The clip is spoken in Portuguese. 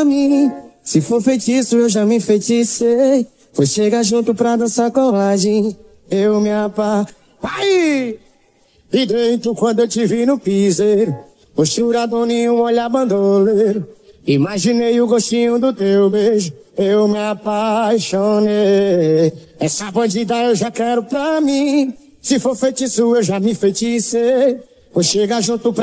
pra mim. Se for feitiço, eu já me enfeiticei. Foi chegar junto pra dançar colagem. Eu me Vai! E dentro quando eu te vi no piseiro, posturador nenhum, olhar bandoleiro. Imaginei o gostinho do teu beijo, eu me apaixonei. Essa bandida eu já quero pra mim. Se for feitiço, eu já me enfeiticei. Vou chegar junto pra